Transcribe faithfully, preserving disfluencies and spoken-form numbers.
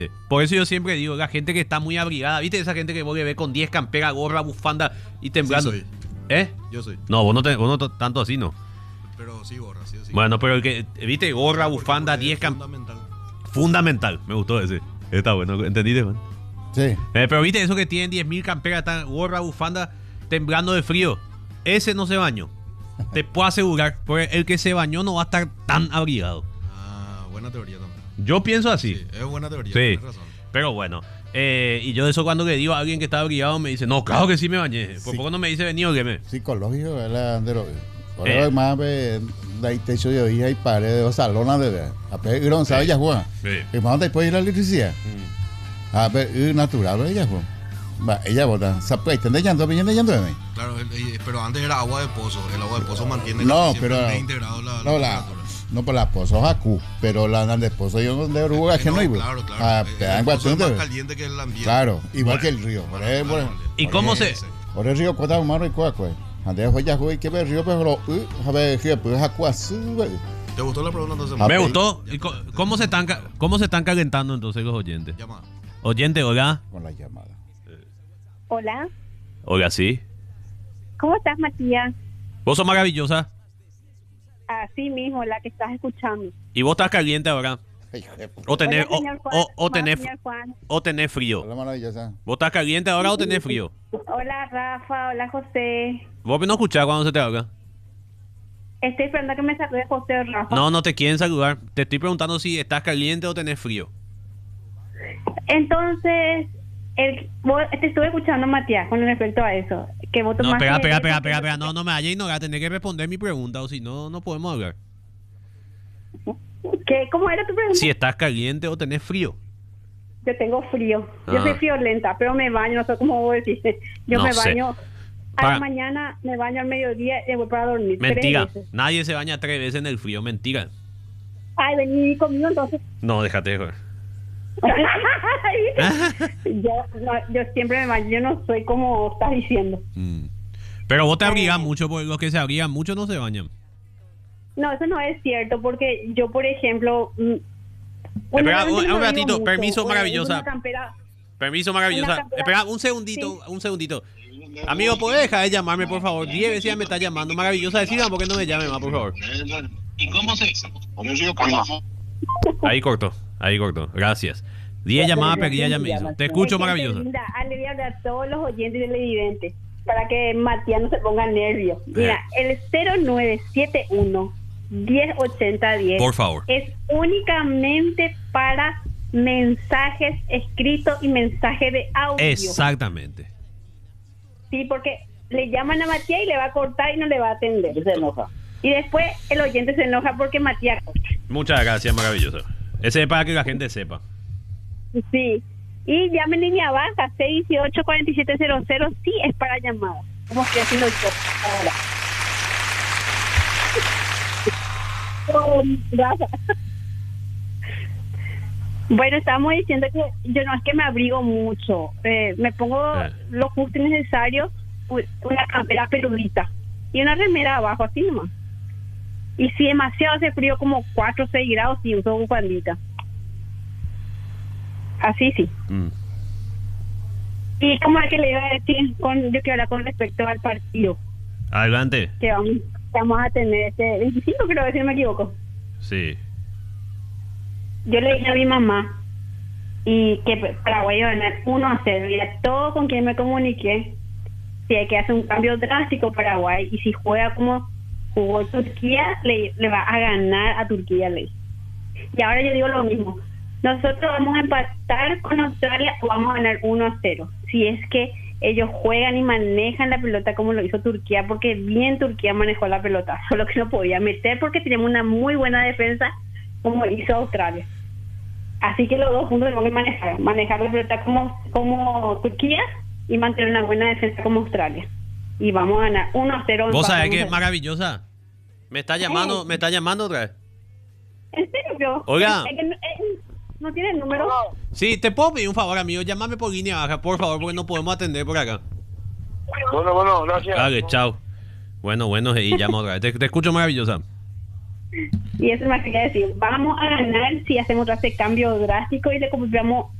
Por eso yo siempre digo, la gente que está muy abrigada, ¿viste? Esa gente que vos le ves con diez camperas, gorra, bufanda y temblando. Sí soy. ¿Eh? Yo soy. No, vos no, te, vos no t- tanto así, ¿no? Pero sí, gorra, sí, sí. Bueno, pero el que, ¿viste? Gorra, Porque- bufanda, porque es diez camperas. fundamental. Fundamental, me gustó ese. Está bueno, ¿entendiste, Juan? Sí. Eh, pero viste, eso que tienen diez mil camperas, están gorra, bufanda, temblando de frío. Ese no se bañó. Te puedo asegurar, porque el que se bañó no va a estar tan abrigado. Ah, buena teoría también. Yo pienso así. Sí, es buena teoría, Sí. tienes razón. Pero bueno, eh, y yo eso cuando le digo a alguien que está abrigado me dice, no, claro que sí me bañé. Por Sí. poco no me dice venido que me. Psicológico, ¿verdad? De lo, Eh. ahora más ve da techo de oía y pared de salona de ver. A ver, ¿no sabe ya Juan? Sí. ¿Y más dónde puede ir la electricidad? Mm. A ver, es natural, ella Juan. Va, ella bota. ¿Sabe? ¿Entendés llanto? ¿Entendés llanto de mí? Claro, el- el- pero antes era agua de pozo. El agua de pozo mantiene No, siempre pero. reintegrado la, No, la. temperatura. No, por la pozo Jacu, pero la la de pozo yo de Uruguay que no iba. Claro, claro. Ah, El- te dan el pozo es cuestión más de. caliente que el ambiente. Claro, igual Bueno. que el río. Por ejemplo, Vale, vale. ¿Y cómo se...? Ese. por el río Cota Humano y Coacue. Antes fue ya jugué que ver río, pero. uh, A ver, río, pues Jacu así, güey. ¿Te gustó la pregunta entonces? Ah, Me ok. gustó. ¿Y co- ¿Cómo se, están, ca- ¿Cómo se están calentando entonces los oyentes? Llamada. Oyente, hola. Con la llamada. Hola, Hola, sí. ¿cómo estás, Matías? Vos sos maravillosa. Así mismo, la que estás escuchando. Y vos estás caliente ahora. Ay, hijo de puta. O tenés, Hola, o, señor Juan. o, o Hola, tenés, señor Juan. o tenés frío. Hola, maravillosa. ¿Vos estás caliente ahora o tenés frío? Hola, Rafa. Hola, José. ¿Vos no escuchás cuando se te habla? Estoy esperando que me salude José o Rafa. No, no te quieren saludar. Te estoy preguntando si estás caliente o tenés frío. Entonces, el, vos- te estuve escuchando, Matías, con respecto a eso. Que vos No, tomaste pega, el pega, riesgo pega, que- pega, pega. No, no me vayas a ignorar. Tenés que responder mi pregunta o si no, no podemos hablar. ¿Qué? ¿Cómo era tu pregunta? Si estás caliente o tenés frío. Yo tengo frío. Yo Ah. soy friolenta, pero me baño, no sé cómo vos decís. Yo No me sé. baño a Para- la mañana, me baño al mediodía y voy para dormir. tres Mentira. veces. Nadie se baña tres veces en el frío. Mentira. Ay, vení conmigo entonces. No, déjate de joder. yo, no, yo siempre me baño, yo no soy como estás diciendo. Mm. Pero vos te abrigas Eh. mucho, porque los que se abrigan mucho no se bañan. No, eso no es cierto, porque yo, por ejemplo... mm, bueno, Espera, realmente un- no un me ratito, abrigo mucho. permiso, Uso maravillosa. una campera- Permiso, maravillosa. Una campera- Espera, un segundito, un segundito. Amigo, ¿puedes dejar de llamarme, por favor? Diez veces ya me está llamando. Maravillosa, decían por qué no me llame más, por favor. ¿Y cómo se dice? Ahí cortó, ahí cortó. Gracias. Diez llamadas perdidas ya me hizo. Te escucho, Es gente maravillosa. linda. Ah, le voy a hablar a todos los oyentes y televidentes para que Matías no se ponga nervioso. Mira, el cero nueve siete uno, diez ochenta diez Por favor. es únicamente para mensajes escritos y mensajes de audio. Exactamente. Sí, porque le llaman a Matías y le va a cortar y no le va a atender. Se enoja. Y después el oyente se enoja porque Matías corta. Muchas gracias, maravillosa. Ese es para que la gente sepa. Sí. Y llame en línea baja, seis uno ocho, cuatro siete cero cero, sí es para llamadas. Como estoy haciendo yo ahora. Oh, gracias. Bueno, estábamos diciendo que yo no es que me abrigo mucho. Eh, me pongo Eh. lo justo y necesario, u- una campera peludita y una remera abajo, así nomás. Y si demasiado hace frío, como cuatro o seis grados, sí uso bufandita. Así sí. Mm. ¿Y cómo es que le iba a decir? Con, yo quiero hablar con respecto al partido Adelante. que vamos, vamos a tener este veinticinco, creo que si no me equivoco. Sí. Yo le dije a mi mamá y que Paraguay iba a ganar uno a cero y a todos con quien me comuniqué si hay que hacer un cambio drástico Paraguay y si juega como jugó Turquía le, le va a ganar a Turquía, le dije. Y ahora yo digo lo mismo, nosotros vamos a empatar con Australia o vamos a ganar uno a cero si es que ellos juegan y manejan la pelota como lo hizo Turquía, porque bien Turquía manejó la pelota, solo que no podía meter porque teníamos una muy buena defensa como hizo Australia. Así que los dos juntos tenemos que manejar, manejar la pelota como, como Turquía y mantener una buena defensa como Australia. Y vamos a ganar uno a cero. Vos sabés empatamos que a- es maravillosa. Me está llamando, me está llamando otra vez. ¿En serio? Oiga. Es que no, eh, no tiene el número. Sí, te puedo pedir un favor, amigo. Llámame por línea baja, por favor, porque no podemos atender por acá. Bueno, bueno, gracias. Dale, chao. Bueno, bueno, y llama otra vez. Te, te escucho, maravillosa. Y eso me quería decir, vamos a ganar si hacemos ese cambio drástico y le copiamos